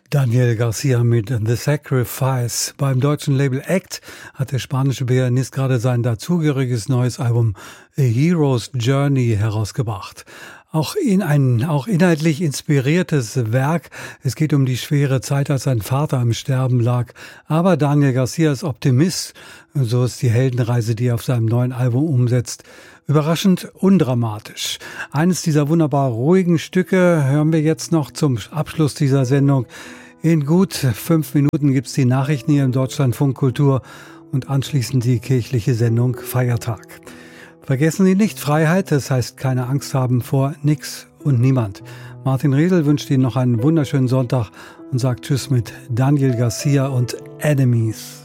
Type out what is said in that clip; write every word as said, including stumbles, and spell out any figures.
Daniel Garcia mit The Sacrifice. Beim deutschen Label Act hat der spanische Pianist gerade sein dazugehöriges neues Album A Hero's Journey herausgebracht. Auch in ein auch inhaltlich inspiriertes Werk. Es geht um die schwere Zeit, als sein Vater im Sterben lag. Aber Daniel Garcia ist Optimist. Und so ist die Heldenreise, die er auf seinem neuen Album umsetzt, überraschend undramatisch. Eines dieser wunderbar ruhigen Stücke hören wir jetzt noch zum Abschluss dieser Sendung. In gut fünf Minuten gibt's die Nachrichten hier im Deutschlandfunk Kultur und anschließend die kirchliche Sendung Feiertag. Vergessen Sie nicht, Freiheit, das heißt keine Angst haben vor nix und niemand. Martin Riedl wünscht Ihnen noch einen wunderschönen Sonntag und sagt Tschüss mit Daniel Garcia und Enemies.